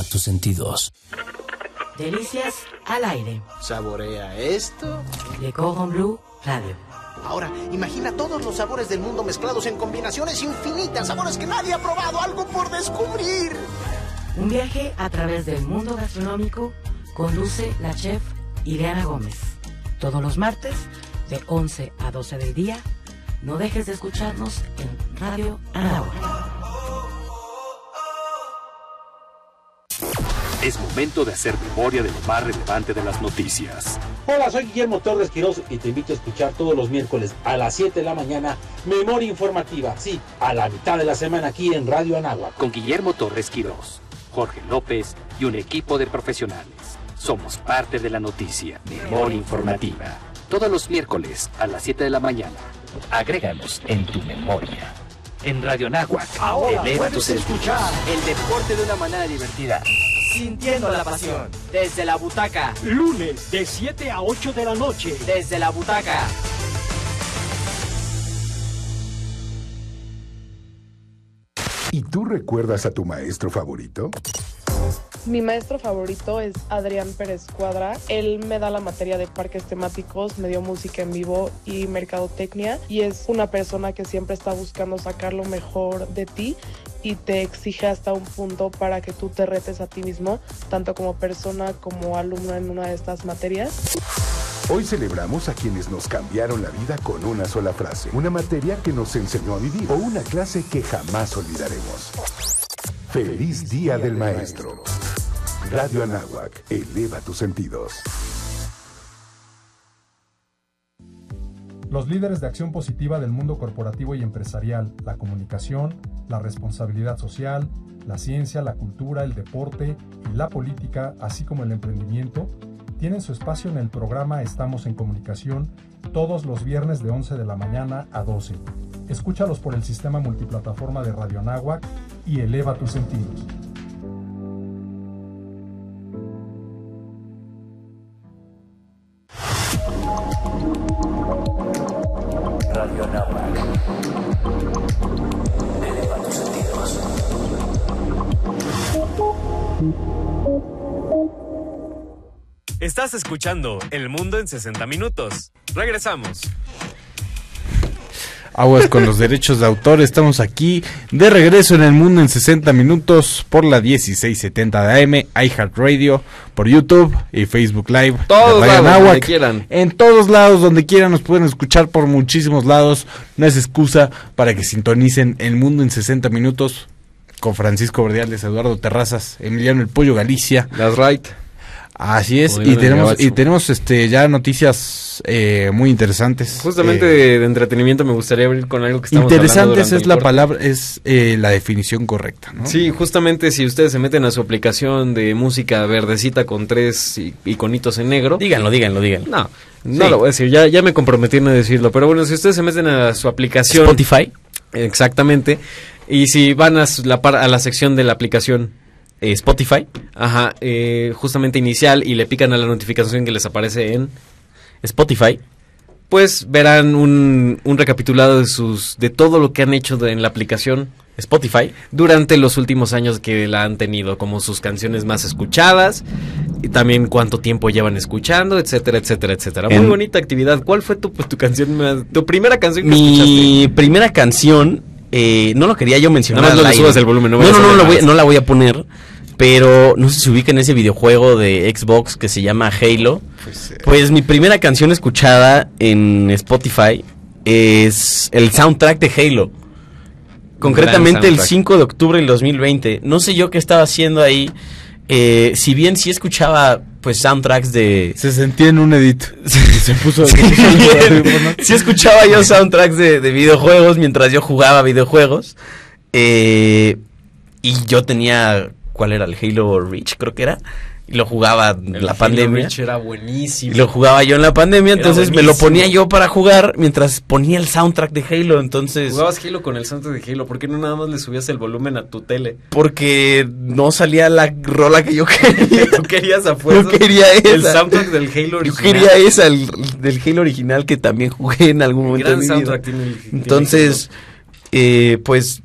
Eleva tus sentidos. Delicias al aire. Saborea esto. De Cordon Bleu Radio. Ahora, imagina todos los sabores del mundo mezclados en combinaciones infinitas, sabores que nadie ha probado, algo por descubrir. Un viaje a través del mundo gastronómico conduce la chef Ileana Gómez. Todos los martes, de 11 a 12 del día, no dejes de escucharnos en Radio Anáhuac. Es momento de hacer memoria de lo más relevante de las noticias. Hola, soy Guillermo Torres Quirós y te invito a escuchar todos los miércoles a las 7 de la mañana Memoria Informativa, sí, a la mitad de la semana aquí en Radio Anáhuac. Con Guillermo Torres Quirós, Jorge López y un equipo de profesionales. Somos parte de la noticia. Memoria Informativa. Todos los miércoles a las 7 de la mañana. Agréganos en tu memoria. En Radio Anáhuac. Ahora eleva puedes tus escuchar el deporte de una manera divertida. Sintiendo la pasión. Desde la butaca. Lunes de 7 a 8 de la noche. Desde la butaca. ¿Y tú recuerdas a tu maestro favorito? Mi maestro favorito es Adrián Pérez Cuadra. Él me da la materia de parques temáticos, me dio música en vivo y mercadotecnia, y es una persona que siempre está buscando sacar lo mejor de ti y te exige hasta un punto para que tú te retes a ti mismo, tanto como persona como alumno en una de estas materias. Hoy celebramos a quienes nos cambiaron la vida con una sola frase, una materia que nos enseñó a vivir o una clase que jamás olvidaremos. ¡Feliz Día del Maestro! Radio Anáhuac, eleva tus sentidos. Los líderes de acción positiva del mundo corporativo y empresarial, la comunicación, la responsabilidad social, la ciencia, la cultura, el deporte y la política, así como el emprendimiento, tienen su espacio en el programa Estamos en Comunicación todos los viernes de 11 de la mañana a 12. Escúchalos por el sistema multiplataforma de Radio Anáhuac y eleva tus sentidos. Radio Anáhuac. Eleva tus sentidos. Estás escuchando El Mundo en 60 Minutos. Regresamos. Aguas con los derechos de autor, estamos aquí de regreso en El Mundo en 60 Minutos por la 1670 de AM, iHeartRadio, por YouTube y Facebook Live. Todos lados, donde quieran. En todos lados, donde quieran, nos pueden escuchar por muchísimos lados. No es excusa para que sintonicen El Mundo en 60 Minutos con Francisco Verdiales, Eduardo Terrazas, Emiliano El Pollo Galicia. That's right. Así es, y tenemos ya noticias muy interesantes. Justamente de entretenimiento me gustaría abrir con algo que estamos interesantes es la palabra, es la definición correcta, ¿no? Sí, justamente si ustedes se meten a su aplicación de música verdecita con 3 iconitos en negro. Díganlo. No lo voy a decir, ya me comprometí en no decirlo, pero bueno, si ustedes se meten a su aplicación. Spotify. Exactamente, y si van a la sección de la aplicación Spotify, justamente inicial, y le pican a la notificación que les aparece en Spotify, pues verán un recapitulado de todo lo que han hecho en la aplicación Spotify durante los últimos años que la han tenido, como sus canciones más escuchadas y también cuánto tiempo llevan escuchando, etcétera, etcétera, etcétera. Muy bonita actividad. ¿Cuál fue tu canción tu primera canción que escuchaste? Mi primera canción, no lo quería yo mencionar. Nada más no le subas el volumen. No la voy a poner. Pero no sé si se ubica en ese videojuego de Xbox que se llama Halo. Pues mi primera canción escuchada en Spotify es el soundtrack de Halo. Concretamente el 5 de octubre del 2020. No sé yo qué estaba haciendo ahí. Si bien sí escuchaba pues soundtracks de... Se sentía en un edit. Se puso sí escuchaba yo soundtracks de videojuegos mientras yo jugaba videojuegos. Y yo tenía... ¿Cuál era? El Halo Reach, creo que era. Y lo jugaba en la pandemia. El Reach era buenísimo. Y lo jugaba yo en la pandemia, entonces me lo ponía yo para jugar mientras ponía el soundtrack de Halo, entonces... ¿Jugabas Halo con el soundtrack de Halo? ¿Por qué no nada más le subías el volumen a tu tele? Porque no salía la rola que yo quería. ¿Tú querías a fuerza? Yo quería esa. El soundtrack del Halo original. Yo quería esa, del Halo original que también jugué en algún momento de mi vida. Gran soundtrack tiene el entonces... pues